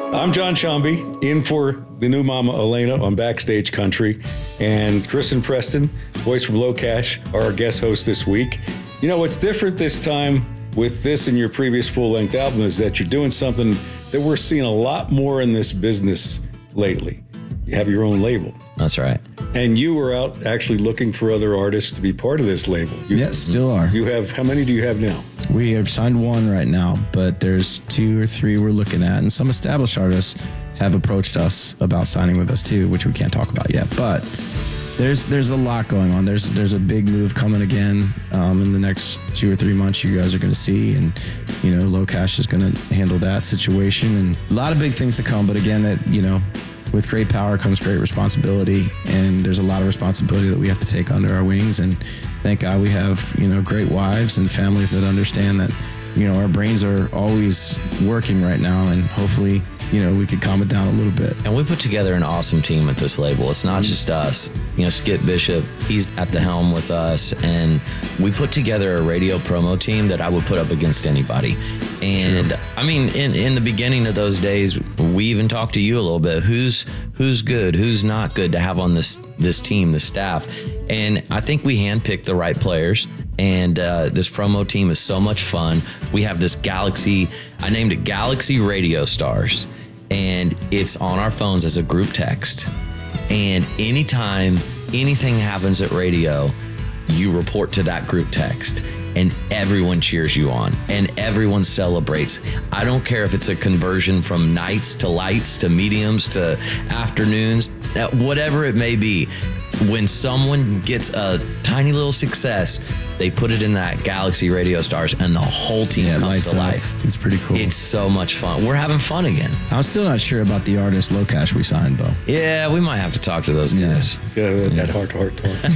I'm John Chomby, in for the new Mama Elena on Backstage Country, and Kristen Preston, voice from Low Cash, are our guest host this week. You know, what's different this time with this and your previous full-length album is that you're doing something that we're seeing a lot more in this business lately. You have your own label. That's right. And you were out actually looking for other artists to be part of this label. Yes, still are. You have, how many do you have now? We have signed one right now, but there's 2 or 3 we're looking at. And some established artists have approached us about signing with us too, which we can't talk about yet. But there's a lot going on. There's a big move coming again in the next 2 or 3 months. You guys are going to see, and you know, Low Cash is going to handle that situation, and a lot of big things to come. But again, that, you know, with great power comes great responsibility, and there's a lot of responsibility that we have to take under our wings. And thank God we have, you know, great wives and families that understand that, you know, our brains are always working right now, and hopefully, you know, we could calm it down a little bit. And we put together an awesome team at this label. It's not just us. You know, Skip Bishop, he's at the helm with us, and we put together a radio promo team that I would put up against anybody. And sure. I mean, in the beginning of those days, we even talked to you a little bit. Who's good, who's not good to have on this team, the staff. And I think we handpicked the right players. And this promo team is so much fun. We have this Galaxy, I named it Galaxy Radio Stars, and it's on our phones as a group text. And anytime anything happens at radio, you report to that group text, and everyone cheers you on, and everyone celebrates. I don't care if it's a conversion from nights to lights to mediums to afternoons, whatever it may be. When someone gets a tiny little success, they put it in that Galaxy Radio Stars, and the whole team comes to life. It's pretty cool. It's so much fun. We're having fun again. I'm still not sure about the artist Low Cash we signed, though. Yeah, we might have to talk to those guys. Yeah, that heart-to-heart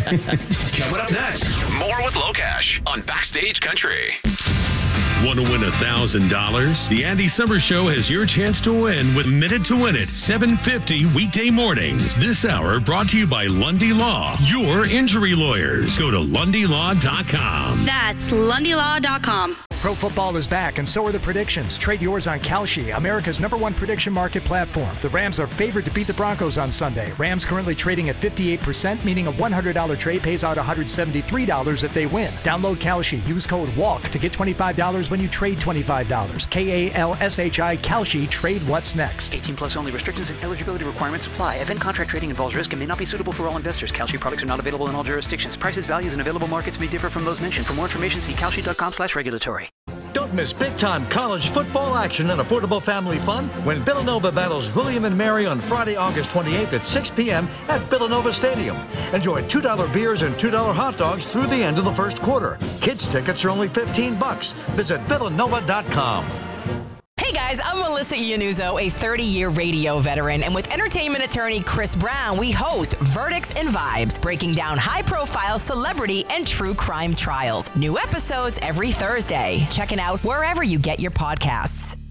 talk. Coming up next, more with Low Cash on Backstage Country. Want to win $1,000? The Andy Summers Show has your chance to win with Minute to Win It, 7:50 weekday mornings. This hour brought to you by Lundy Law, your injury lawyers. Go to LundyLaw.com. That's LundyLaw.com. Pro football is back, and so are the predictions. Trade yours on Kalshi, America's #1 prediction market platform. The Rams are favored to beat the Broncos on Sunday. Rams currently trading at 58%, meaning a $100 trade pays out $173 if they win. Download Kalshi. Use code WALK to get $25 when you trade $25. KALSHI, Kalshi. Trade what's next. 18 plus only. Restrictions and eligibility requirements apply. Event contract trading involves risk and may not be suitable for all investors. Kalshi products are not available in all jurisdictions. Prices, values, and available markets may differ from those mentioned. For more information, see kalshi.com/regulatory. Don't miss big-time college football action and affordable family fun when Villanova battles William and Mary on Friday, August 28th at 6 p.m. at Villanova Stadium. Enjoy $2 beers and $2 hot dogs through the end of the first quarter. Kids tickets are only $15. Visit villanova.com. Hey guys, I'm Melissa Iannuzzo, a 30-year radio veteran, and with entertainment attorney Chris Brown, we host Verdicts and Vibes, breaking down high-profile celebrity and true crime trials. New episodes every Thursday. Check it out wherever you get your podcasts.